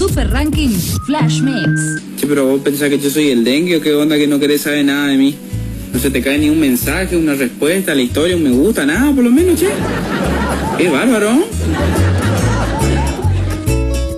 Super Ranking Flash Mix. Che, pero vos pensás que yo soy el dengue o qué onda que no querés saber nada de mí. No se te cae ni un mensaje, una respuesta, la historia, un me gusta, nada por lo menos, che. Qué bárbaro.